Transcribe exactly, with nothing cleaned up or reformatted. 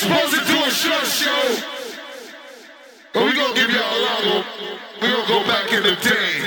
Supposed to do a short show, but we gonna give y'all a long one. We gonna go back in the day.